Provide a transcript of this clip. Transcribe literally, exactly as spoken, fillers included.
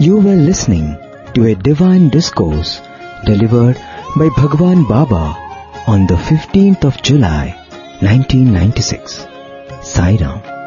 You were listening to a divine discourse delivered by Bhagwan Baba on the fifteenth of July, nineteen ninety-six. Sai Ram.